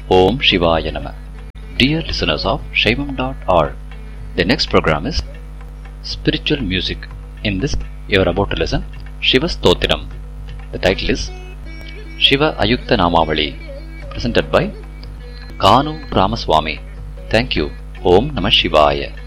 Om Shivaya Nama. Dear listeners of Shaivam.org, the next program is Spiritual Music. In this, you are about to listen Shiva Stotiram. The title is Shiva Ayukta Namavali, presented by Kanu Ramaswamy. Thank you. Om Namah Shivaya.